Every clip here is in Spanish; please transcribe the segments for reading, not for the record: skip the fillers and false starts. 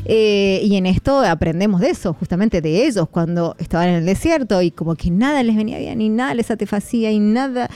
Y en esto aprendemos de eso, justamente de ellos, cuando estaban en el desierto y como que nada les venía bien y nada les satisfacía y nada.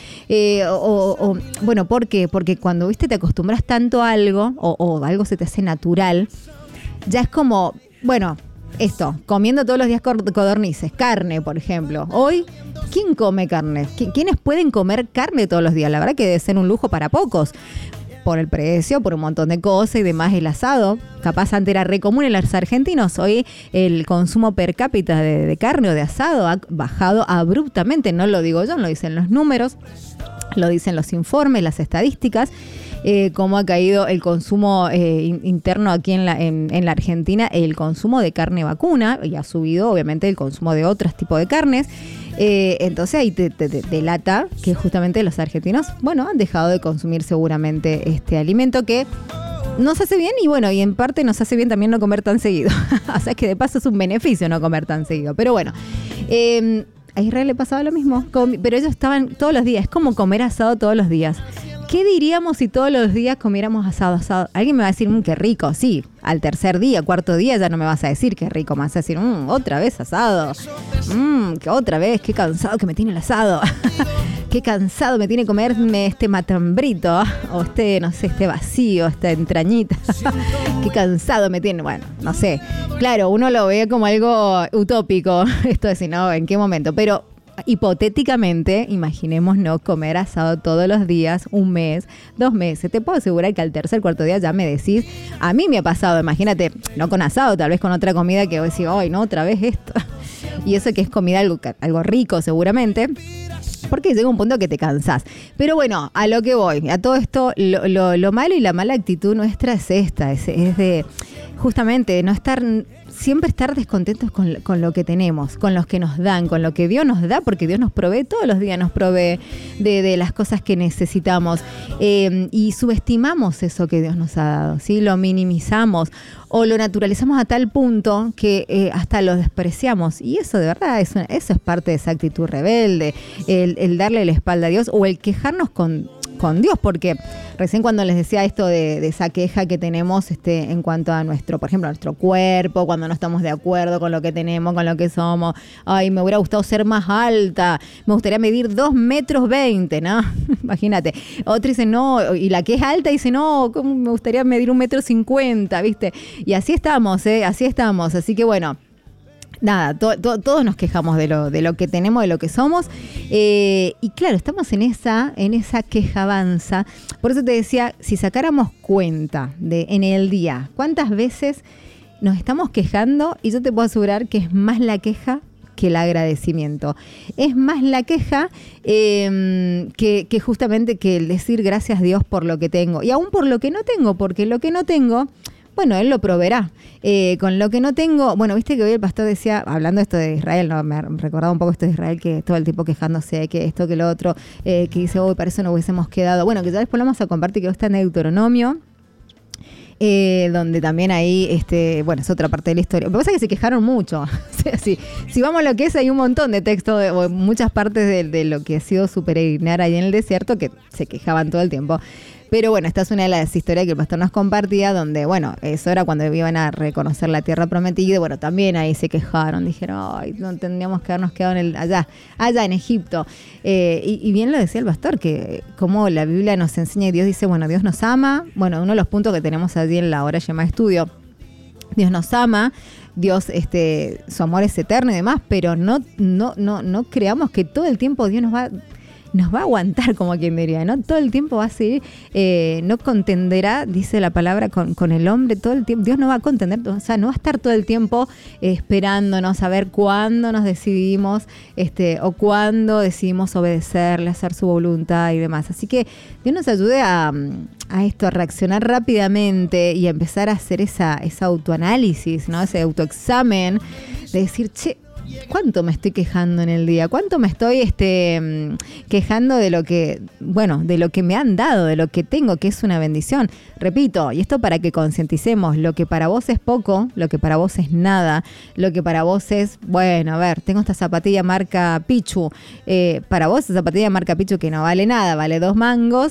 Bueno, ¿por qué? Porque cuando, viste, te acostumbras tanto a algo o algo se te hace natural, ya es como, bueno, esto, comiendo todos los días codornices, carne, por ejemplo. Hoy, ¿quién come carne? ¿Quiénes pueden comer carne todos los días? La verdad que debe ser un lujo para pocos. Por el precio, por un montón de cosas y demás, el asado. Capaz antes era re común en los argentinos. Hoy el consumo per cápita de carne o de asado ha bajado abruptamente. No lo digo yo, lo dicen los números, lo dicen los informes, las estadísticas. Cómo ha caído el consumo interno aquí en la Argentina, el consumo de carne vacuna, y ha subido obviamente el consumo de otros tipos de carnes. Entonces ahí te delata que justamente los argentinos, bueno, han dejado de consumir seguramente este alimento que nos hace bien y bueno, y en parte nos hace bien también no comer tan seguido. O sea que de paso es un beneficio no comer tan seguido. Pero bueno, a Israel le pasaba lo mismo, pero ellos estaban todos los días, es como comer asado todos los días. ¿Qué diríamos si todos los días comiéramos asado? Alguien me va a decir, qué rico. Sí, al tercer día, cuarto día ya no me vas a decir qué rico. Me vas a decir, otra vez asado. Que otra vez, qué cansado que me tiene el asado. Qué cansado me tiene comerme este matambrito. O no sé, este vacío, esta entrañita. Qué cansado me tiene. Bueno, no sé. Claro, uno lo ve como algo utópico. Esto de decir, ¿no? ¿En qué momento? Pero hipotéticamente, imaginemos no comer asado todos los días, 1 mes, 2 meses. Te puedo asegurar que al tercer, cuarto día ya me decís, a mí me ha pasado, imagínate, no con asado, tal vez con otra comida que vos decís, ay, no, otra vez esto. Y eso que es comida algo rico seguramente, porque llega un punto que te cansás. Pero bueno, a lo que voy, a todo esto, lo malo y la mala actitud nuestra es esta, es de justamente no estar... Siempre estar descontentos con lo que tenemos, con los que nos dan, con lo que Dios nos da, porque Dios nos provee, todos los días nos provee de las cosas que necesitamos. Y subestimamos eso que Dios nos ha dado, ¿sí? Lo minimizamos o lo naturalizamos a tal punto que hasta lo despreciamos. Y eso de verdad, eso es parte de esa actitud rebelde, el darle la espalda a Dios o el quejarnos con Dios, porque recién cuando les decía esto de esa queja que tenemos en cuanto a nuestro, por ejemplo, a nuestro cuerpo, cuando no estamos de acuerdo con lo que tenemos, con lo que somos, ay, me hubiera gustado ser más alta, me gustaría medir 2,20 metros, ¿no? Imagínate. Otra dice, no, y la que es alta dice, no, ¿cómo me gustaría medir 1,50 metros, ¿viste? Y así estamos, así estamos, así que bueno. Nada, todos nos quejamos de lo que tenemos, de lo que somos. Y claro, estamos en esa quejabanza. Por eso te decía, si sacáramos cuenta en el día, ¿cuántas veces nos estamos quejando? Y yo te puedo asegurar que es más la queja que el agradecimiento. Es más la queja que justamente que el decir gracias a Dios por lo que tengo. Y aún por lo que no tengo, porque lo que no tengo... Bueno, Él lo proveerá. Con lo que no tengo, bueno, viste que hoy el pastor decía, hablando esto de Israel, ¿no? Me recordaba un poco esto de Israel, que todo el tiempo quejándose, que esto, que lo otro, que dice, para eso no hubiésemos quedado. Bueno, que ya después lo vamos a compartir, que está en Deuteronomio, donde también ahí, bueno, es otra parte de la historia. Lo que pasa es que se quejaron mucho. O sea, si vamos a lo que es, hay un montón de textos, o muchas partes de lo que ha sido su peregrinar ahí en el desierto, que se quejaban todo el tiempo. Pero bueno, esta es una de las historias que el pastor nos compartía, donde, bueno, eso era cuando iban a reconocer la tierra prometida. Bueno, también ahí se quejaron, dijeron, ay, no tendríamos que habernos quedado allá en Egipto. Y bien lo decía el pastor, que como la Biblia nos enseña y Dios dice, bueno, Dios nos ama. Bueno, uno de los puntos que tenemos allí en la hora llamada estudio, Dios nos ama, Dios, su amor es eterno y demás, pero no creamos que todo el tiempo Dios nos va a aguantar, como quien diría, ¿no? Todo el tiempo va a seguir, no contenderá, dice la palabra, con el hombre todo el tiempo. Dios no va a contender, o sea, no va a estar todo el tiempo esperándonos a ver cuándo nos decidimos, o cuándo decidimos obedecerle, hacer su voluntad y demás. Así que Dios nos ayude a esto, a reaccionar rápidamente y a empezar a hacer esa autoanálisis, ¿no? Ese autoexamen de decir, ¿cuánto me estoy quejando en el día? ¿Cuánto me estoy quejando de lo que me han dado, de lo que tengo, que es una bendición? Repito, y esto para que concienticemos, lo que para vos es poco, lo que para vos es nada, lo que para vos es, bueno, a ver, tengo esta zapatilla marca Pichu, para vos esa zapatilla marca Pichu que no vale nada, vale 2 mangos,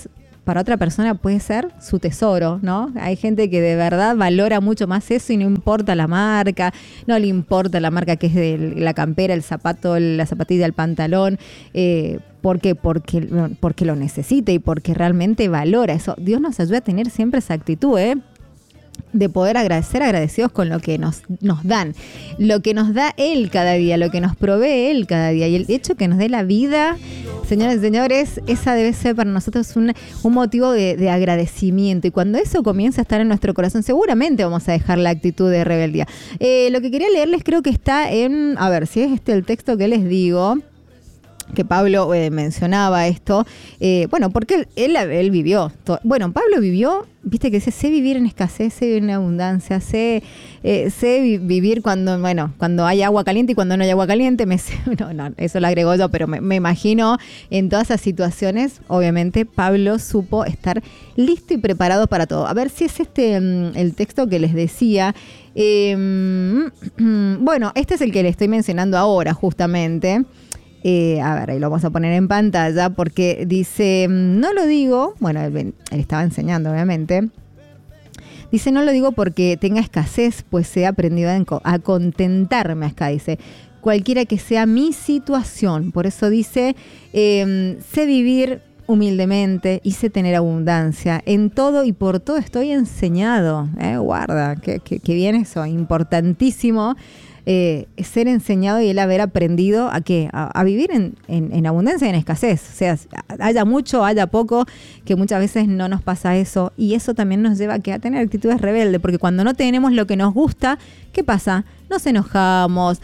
para otra persona puede ser su tesoro, ¿no? Hay gente que de verdad valora mucho más eso y no importa la marca, no le importa la marca que es de la campera, el zapato, la zapatilla, el pantalón, ¿por qué? Porque lo necesita y porque realmente valora eso. Dios nos ayuda a tener siempre esa actitud, de poder agradecidos con lo que nos dan, lo que nos da Él cada día, lo que nos provee Él cada día, y el hecho que nos dé la vida, señoras y señores, esa debe ser para nosotros un motivo de agradecimiento, y cuando eso comienza a estar en nuestro corazón, seguramente vamos a dejar la actitud de rebeldía. Lo que quería leerles creo que está en, a ver si es el texto que les digo, que Pablo mencionaba esto, porque él vivió, Pablo vivió, viste que dice, sé vivir en escasez, sé vivir en abundancia, sé vivir cuando hay agua caliente y cuando no hay agua caliente, eso lo agrego yo, pero me imagino en todas esas situaciones, obviamente Pablo supo estar listo y preparado para todo. A ver si es el texto que les decía. Este es el que le estoy mencionando ahora justamente. A ver, ahí lo vamos a poner en pantalla porque dice, no lo digo, él estaba enseñando obviamente, dice, no lo digo porque tenga escasez, pues he aprendido a contentarme, acá dice, cualquiera que sea mi situación, por eso dice, sé vivir humildemente y sé tener abundancia, en todo y por todo estoy enseñado, guarda, que bien eso, importantísimo. Ser enseñado y el haber aprendido a vivir en abundancia y en escasez, o sea, haya mucho, haya poco, que muchas veces no nos pasa eso, y eso también nos lleva a tener actitudes rebeldes, porque cuando no tenemos lo que nos gusta, ¿qué pasa? Nos enojamos,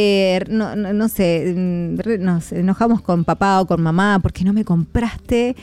nos enojamos con papá o con mamá porque no me compraste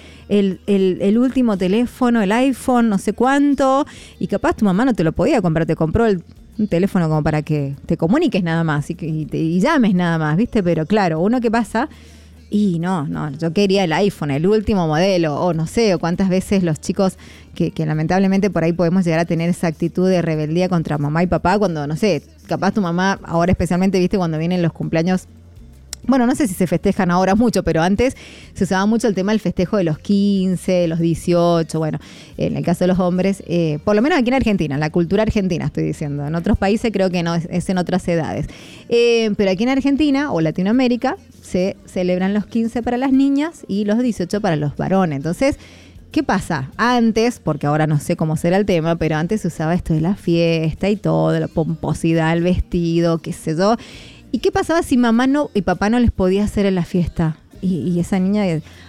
el último teléfono, el iPhone, no sé cuánto, y capaz tu mamá no te lo podía comprar, te compró un teléfono como para que te comuniques nada más y llames nada más, ¿viste? Pero claro, uno que pasa, y no, yo quería el iPhone, el último modelo, o no sé, o cuántas veces los chicos que lamentablemente por ahí podemos llegar a tener esa actitud de rebeldía contra mamá y papá cuando, no sé, capaz tu mamá, ahora especialmente, ¿viste? Cuando vienen los cumpleaños. Bueno, no sé si se festejan ahora mucho, pero antes se usaba mucho el tema del festejo de los 15, los 18, en el caso de los hombres, por lo menos aquí en Argentina, la cultura argentina estoy diciendo, en otros países creo que no, es en otras edades, pero aquí en Argentina o Latinoamérica se celebran los 15 para las niñas y los 18 para los varones, entonces, ¿qué pasa? Antes, porque ahora no sé cómo será el tema, pero antes se usaba esto de la fiesta y todo, la pomposidad, el vestido, qué sé yo. ¿Y qué pasaba si mamá y papá no les podía hacer en la fiesta? Y esa niña,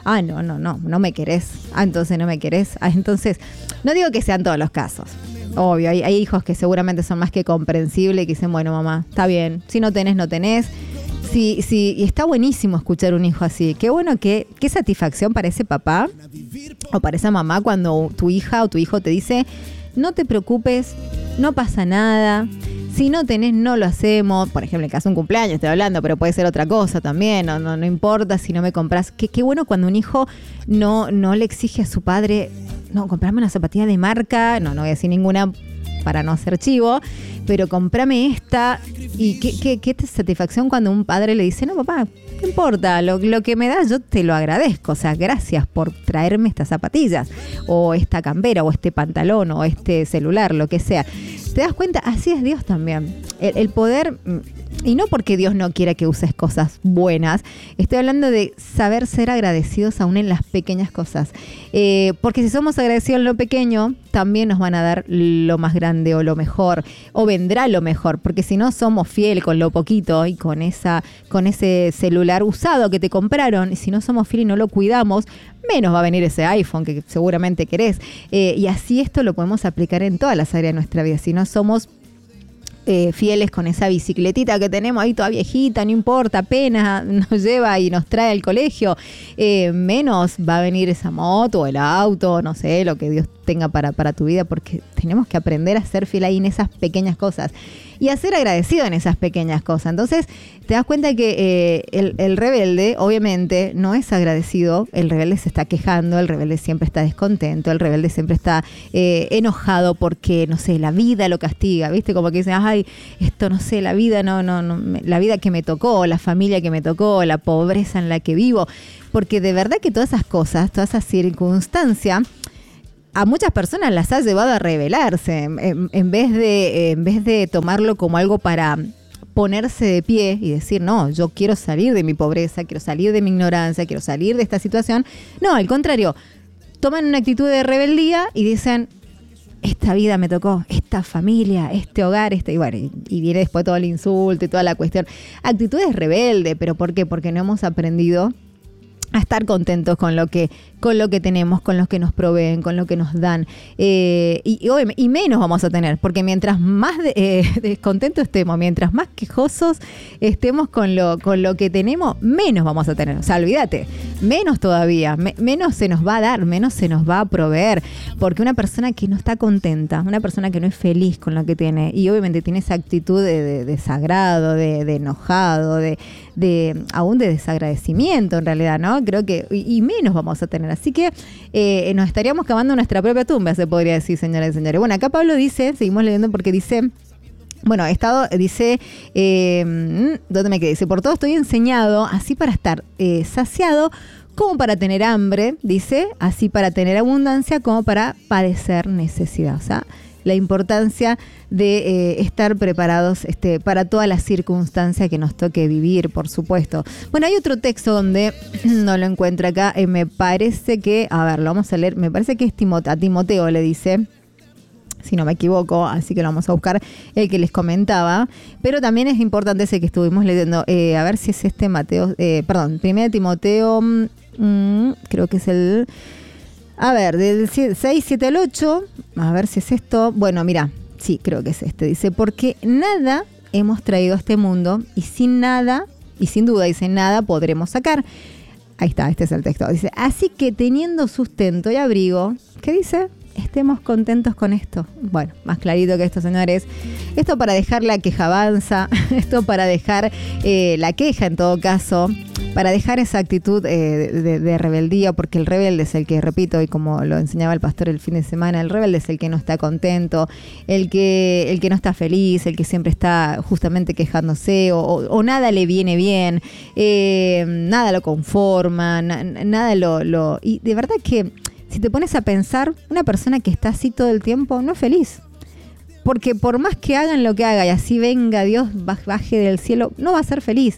no me querés. Entonces no me querés. Entonces, no digo que sean todos los casos. Obvio, hay hijos que seguramente son más que comprensibles y que dicen, mamá, está bien. Si no tenés, no tenés. Sí, y está buenísimo escuchar un hijo así. Qué bueno, qué satisfacción para ese papá o para esa mamá cuando tu hija o tu hijo te dice, no te preocupes, no pasa nada. Si no tenés, no lo hacemos. Por ejemplo, en caso de un cumpleaños estoy hablando, pero puede ser otra cosa también. No importa si no me compras. Qué bueno cuando un hijo no le exige a su padre, no, comprame una zapatilla de marca. No voy a decir ninguna para no ser chivo, pero comprame esta. Y qué satisfacción cuando un padre le dice, no, papá, no importa, lo que me das yo te lo agradezco. O sea, gracias por traerme estas zapatillas, o esta campera, o este pantalón, o este celular, lo que sea. ¿Te das cuenta? Así es Dios también. El poder, y no porque Dios no quiera que uses cosas buenas, estoy hablando de saber ser agradecidos aún en las pequeñas cosas. Porque si somos agradecidos en lo pequeño, también nos van a dar lo más grande o lo mejor, o vendrá lo mejor, porque si no somos fieles con lo poquito y con ese celular usado que te compraron, y si no somos fieles y no lo cuidamos, menos va a venir ese iPhone que seguramente querés. Y así esto lo podemos aplicar en todas las áreas de nuestra vida. Si no somos fieles con esa bicicletita que tenemos ahí toda viejita, no importa, apenas nos lleva y nos trae al colegio, menos va a venir esa moto o el auto, no sé, lo que Dios tenga para tu vida, porque tenemos que aprender a ser fiel ahí en esas pequeñas cosas y a ser agradecido en esas pequeñas cosas. Entonces te das cuenta que el rebelde obviamente no es agradecido, el rebelde se está quejando, el rebelde siempre está descontento, el rebelde siempre está enojado porque, no sé, la vida lo castiga, ¿viste? Como que dicen, ay, esto no sé, la vida no, la vida que me tocó, la familia que me tocó, la pobreza en la que vivo, porque de verdad que todas esas cosas, toda esa circunstancia, a muchas personas las ha llevado a rebelarse, en vez de tomarlo como algo para ponerse de pie y decir, no, yo quiero salir de mi pobreza, quiero salir de mi ignorancia, quiero salir de esta situación. No, al contrario, toman una actitud de rebeldía y dicen, esta vida me tocó, esta familia, este hogar, y bueno, y viene después todo el insulto y toda la cuestión. Actitudes rebeldes, ¿pero por qué? Porque no hemos aprendido a estar contentos con lo que tenemos, con lo que nos proveen, con lo que nos dan. Y menos vamos a tener, porque mientras más descontentos estemos, mientras más quejosos estemos con lo que tenemos, menos vamos a tener. O sea, olvídate, menos todavía, menos se nos va a dar, menos se nos va a proveer. Porque una persona que no está contenta, una persona que no es feliz con lo que tiene, y obviamente tiene esa actitud de desagrado, de enojado, aún de desagradecimiento en realidad, ¿no? Creo que, y menos vamos a tener. Así que nos estaríamos cavando nuestra propia tumba, se podría decir, señoras y señores. Bueno, acá Pablo dice, seguimos leyendo porque dice, bueno, dice, ¿dónde me quedé? Dice, por todo estoy enseñado, así para estar saciado, como para tener hambre, dice, así para tener abundancia, como para padecer necesidad. O sea, la importancia de estar preparados para todas las circunstancias que nos toque vivir, por supuesto. Bueno, hay otro texto donde no lo encuentro acá, me parece que, a ver, lo vamos a leer, me parece que es a Timoteo le dice, si no me equivoco, así que lo vamos a buscar, el que les comentaba, pero también es importante ese que estuvimos leyendo, a ver si es Mateo, 1 Timoteo, creo que es el... A ver, del 6, 7 al 8, a ver si es esto. Bueno, mira, sí, creo que es este. Dice, porque nada hemos traído a este mundo y sin duda, dice, nada podremos sacar. Ahí está, este es el texto. Dice, así que teniendo sustento y abrigo, ¿qué dice? Estemos contentos con esto. Bueno, más clarito que esto, señores. Esto para dejar la quejabanza, esto para dejar la queja en todo caso, para dejar esa actitud de rebeldía, porque el rebelde es el que, repito, y como lo enseñaba el pastor el fin de semana, el rebelde es el que no está contento, el que no está feliz, el que siempre está justamente quejándose o nada le viene bien, nada lo conforma, nada lo... Y de verdad que si te pones a pensar, una persona que está así todo el tiempo no es feliz. Porque por más que hagan lo que haga y así venga Dios, baje del cielo, no va a ser feliz.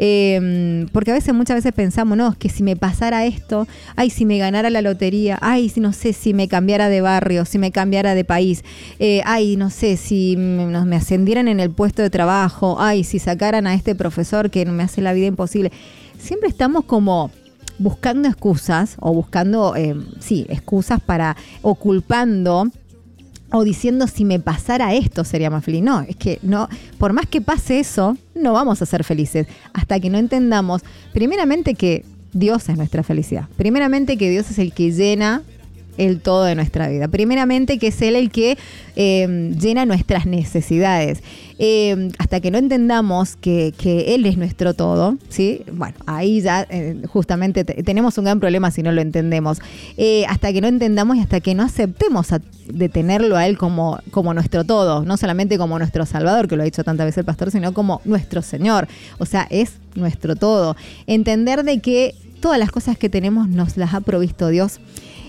Porque muchas veces pensamos, no, es que si me pasara esto, ay, si me ganara la lotería, ay, si no sé, si me cambiara de barrio, si me cambiara de país, ay, no sé, si me ascendieran en el puesto de trabajo, ay, si sacaran a este profesor que me hace la vida imposible. Siempre estamos como buscando excusas o buscando, excusas o culpando o diciendo si me pasara esto sería más feliz. No, es que no, por más que pase eso, no vamos a ser felices hasta que no entendamos, primeramente, que Dios es nuestra felicidad. Primeramente, que Dios es el que llena el todo de nuestra vida. Primeramente, que es Él el que llena nuestras necesidades. Hasta que no entendamos que Él es nuestro todo, ¿sí? Bueno, ahí ya justamente tenemos un gran problema si no lo entendemos. Hasta que no entendamos y hasta que no aceptemos de tenerlo a Él como nuestro todo, no solamente como nuestro Salvador, que lo ha dicho tantas veces el pastor, sino como nuestro Señor. O sea, es nuestro todo. Entender de que todas las cosas que tenemos nos las ha provisto Dios,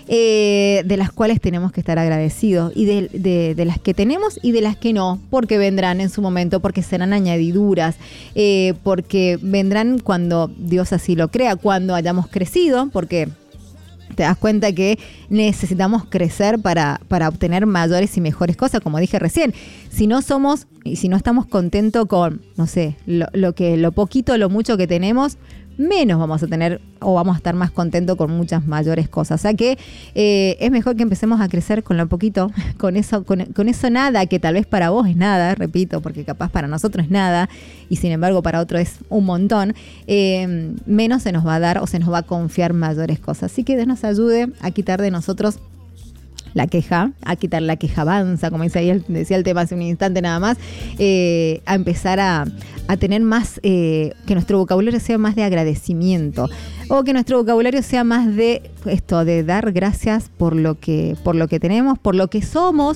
de las cuales tenemos que estar agradecidos, y de las que tenemos y de las que no, porque vendrán en su momento, porque serán añadiduras, porque vendrán cuando Dios así lo crea, cuando hayamos crecido, porque te das cuenta que necesitamos crecer para obtener mayores y mejores cosas, como dije recién. Si no somos y si no estamos contentos con, no sé, lo poquito, lo mucho que tenemos, menos vamos a tener o vamos a estar más contentos con muchas mayores cosas. O sea que es mejor que empecemos a crecer con lo poquito, con eso nada, que tal vez para vos es nada, repito, porque capaz para nosotros es nada y sin embargo para otro es un montón, menos se nos va a dar o se nos va a confiar mayores cosas. Así que Dios nos ayude a quitar de nosotros la queja, a quitar la quejabanza, como decía el tema hace un instante nada más, a empezar a tener más, que nuestro vocabulario sea más de agradecimiento, o que nuestro vocabulario sea más de esto, de dar gracias por lo que tenemos, por lo que somos.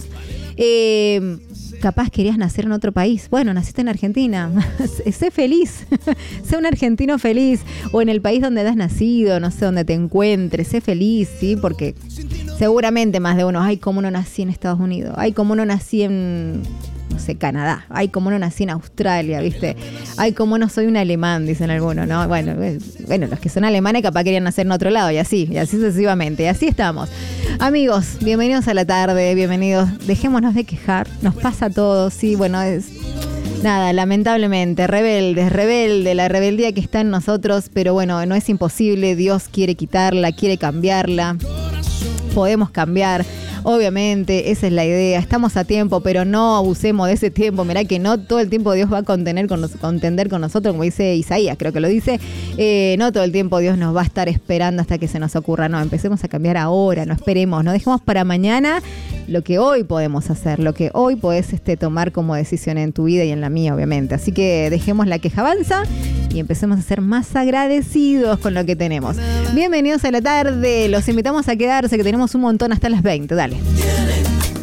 Capaz querías nacer en otro país. Bueno, naciste en Argentina. Sé feliz. Sé un argentino feliz. O en el país donde has nacido, no sé, donde te encuentres. Sé feliz, ¿sí? Porque Seguramente más de uno, ay, como uno nací en Estados Unidos, ay, como uno nací en, no sé, Canadá, ay, como uno nací en Australia, ¿viste? Ay, como no soy un alemán, dicen algunos, ¿no? Bueno, los que son alemanes capaz querían nacer en otro lado y así sucesivamente, y así estamos. Amigos, bienvenidos a la tarde, bienvenidos, dejémonos de quejar, nos pasa a todos, sí, bueno, nada, lamentablemente, rebelde, la rebeldía que está en nosotros, pero bueno, no es imposible, Dios quiere quitarla, quiere cambiarla. Podemos cambiar, obviamente, esa es la idea, estamos a tiempo, pero no abusemos de ese tiempo. Mirá que no todo el tiempo Dios va a contender con nosotros, como dice Isaías, creo que lo dice, no todo el tiempo Dios nos va a estar esperando hasta que se nos ocurra, no, empecemos a cambiar ahora, no esperemos, no dejemos para mañana lo que hoy podemos hacer, lo que hoy podés tomar como decisión en tu vida y en la mía, obviamente. Así que dejemos la quejabanza y empecemos a ser más agradecidos con lo que tenemos. Bienvenidos a la tarde, los invitamos a quedarse, que tenemos un montón hasta las 20, dale.